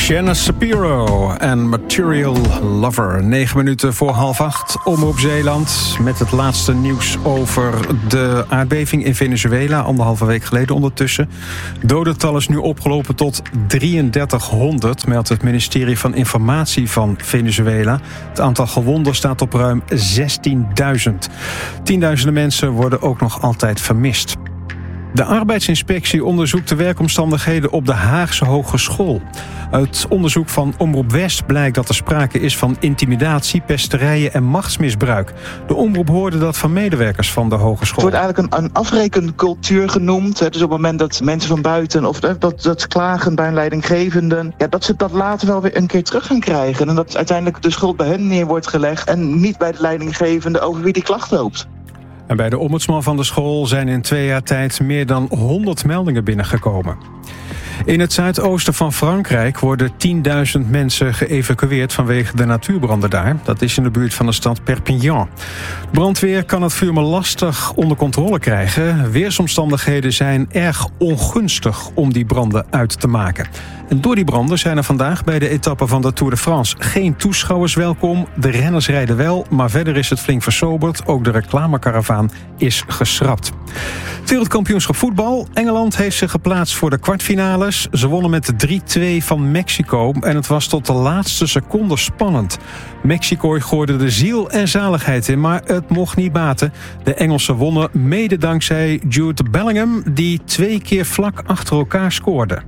Shanna Shapiro en Material Lover. 9 minuten voor 7:30, Omroep Zeeland. Met het laatste nieuws over de aardbeving in Venezuela. 1,5 week geleden ondertussen. Dodental is nu opgelopen tot 3300, meldt het ministerie van Informatie van Venezuela. Het aantal gewonden staat op ruim 16.000. Tienduizenden mensen worden ook nog altijd vermist. De arbeidsinspectie onderzoekt de werkomstandigheden op de Haagse Hogeschool. Uit onderzoek van Omroep West blijkt dat er sprake is van intimidatie, pesterijen en machtsmisbruik. De omroep hoorde dat van medewerkers van de hogeschool. Het wordt eigenlijk een afrekencultuur genoemd. Dus op het moment dat mensen van buiten of dat klagen bij een leidinggevende, dat ze dat later wel weer een keer terug gaan krijgen. En dat uiteindelijk de schuld bij hen neer wordt gelegd en niet bij de leidinggevende over wie die klacht loopt. En bij de ombudsman van de school zijn in 2 jaar tijd meer dan 100 meldingen binnengekomen. In het zuidoosten van Frankrijk worden 10.000 mensen geëvacueerd vanwege de natuurbranden daar. Dat is in de buurt van de stad Perpignan. De brandweer kan het vuur maar lastig onder controle krijgen. Weersomstandigheden zijn erg ongunstig om die branden uit te maken. En door die branden zijn er vandaag bij de etappe van de Tour de France geen toeschouwers welkom. De renners rijden wel, maar verder is het flink versoberd. Ook de reclamekaravaan is geschrapt. Het wereldkampioenschap voetbal. Engeland heeft zich geplaatst voor de kwartfinales. Ze wonnen met 3-2 van Mexico en het was tot de laatste seconde spannend. Mexico gooide de ziel en zaligheid in, maar het mocht niet baten. De Engelsen wonnen mede dankzij Jude Bellingham, die 2 keer vlak achter elkaar scoorde.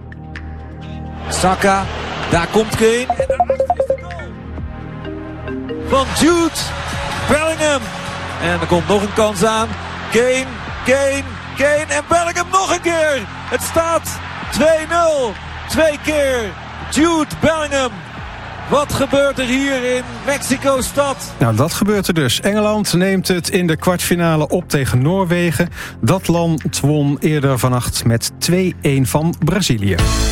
Saka, daar komt Kane. En daarachter is de goal van Jude Bellingham. En er komt nog een kans aan. Kane en Bellingham nog een keer. Het staat 2-0. 2 keer Jude Bellingham. Wat gebeurt er hier in Mexico-stad? Nou, dat gebeurt er dus. Engeland neemt het in de kwartfinale op tegen Noorwegen. Dat land won eerder vannacht met 2-1 van Brazilië.